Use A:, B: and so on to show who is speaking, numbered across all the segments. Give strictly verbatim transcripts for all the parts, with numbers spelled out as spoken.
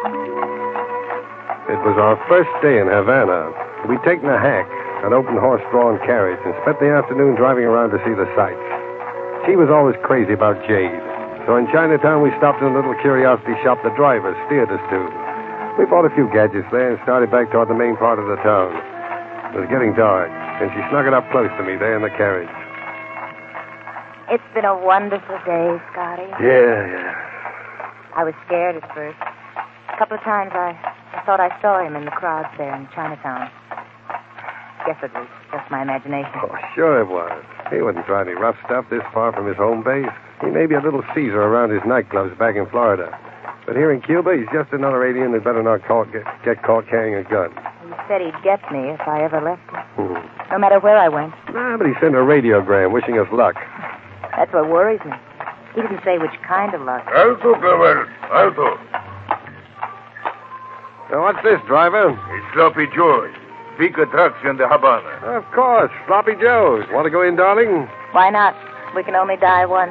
A: It was our first day in Havana. We'd taken a hack, an open horse-drawn carriage, and spent the afternoon driving around to see the sights. She was always crazy about jade. So in Chinatown, we stopped in a little curiosity shop the driver steered us to. We bought a few gadgets there and started back toward the main part of the town. It was getting dark, and she snuggled up close to me there in the carriage.
B: It's been a wonderful day, Scotty.
A: Yeah, yeah.
B: I was scared at first. A couple of times I, I thought I saw him in the crowds there in Chinatown. Guess it was just my imagination.
A: Oh, sure it was. He wouldn't try any rough stuff this far from his home base. He may be a little Caesar around his nightclubs back in Florida. But here in Cuba, he's just another alien who'd better not caught, get, get caught carrying a gun.
B: He said he'd get me if I ever left him.
A: Hmm.
B: No matter where I went.
A: Nah, but he sent a radiogram wishing us luck.
B: That's what worries me. He didn't say which kind of luck.
C: Alto, Clever. Alto.
A: Now, what's this, driver?
C: It's Sloppy Joe's. Big attraction, the Havana.
A: Of course, Sloppy Joe's. Want to go in, darling?
B: Why not? We can only die once.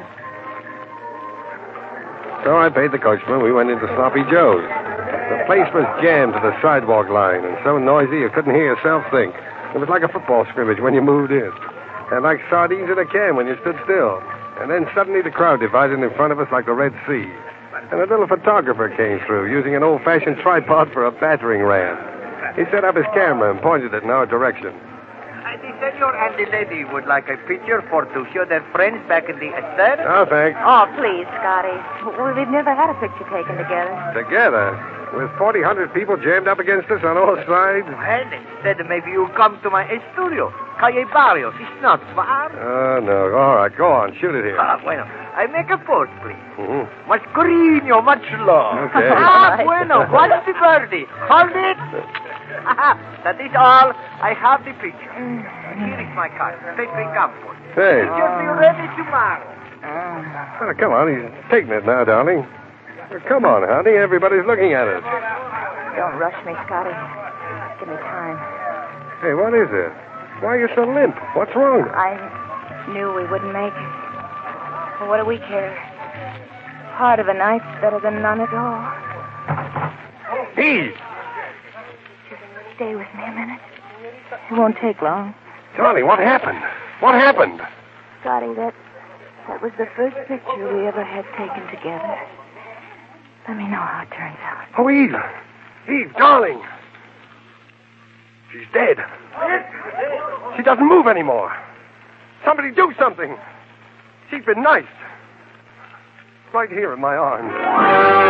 A: So I paid the coachman. We went into Sloppy Joe's. The place was jammed to the sidewalk line and so noisy you couldn't hear yourself think. It was like a football scrimmage when you moved in. And like sardines in a can when you stood still. And then suddenly the crowd divided in front of us like the Red Sea. And a little photographer came through using an old-fashioned tripod for a battering ram. He set up his camera and pointed it in our direction.
D: The senor and the lady would like a picture for to show their friends back in the estate.
A: Oh, thanks.
B: Oh, please, Scotty. We've never had a picture taken together.
A: Together? With forty hundred people jammed up against us on all sides?
D: Well, instead, maybe you come to my studio. Calle Barrios. It's not far.
A: Oh, no. All right, go on. Shoot it here.
D: Ah, bueno. I make a pose, please.
A: Mm-hmm.
D: Much cariño, much love.
A: Okay.
D: Ah, bueno. What's the birdie? Hold it. That is all. I have the picture. Here is my card. Take the campo.
A: Hey.
D: Picture be ready tomorrow.
A: Oh, come on. He's taking it now, darling. Come on, honey. Everybody's looking at us.
B: Don't rush me, Scotty. Give me time.
A: Hey, what is it? Why are you so limp? What's wrong?
B: I knew we wouldn't make it. Well, what do we care? Part of a night's better than none at all.
A: Eve!
B: Stay with me a minute. It won't take long.
A: Darling, what happened? What happened?
B: Scotty, that, that was the first picture we ever had taken together. Let me know how it turns out.
A: Oh, Eve. Eve, darling. She's dead. She doesn't move anymore. Somebody do something. She's been knifed. Right here in my arms.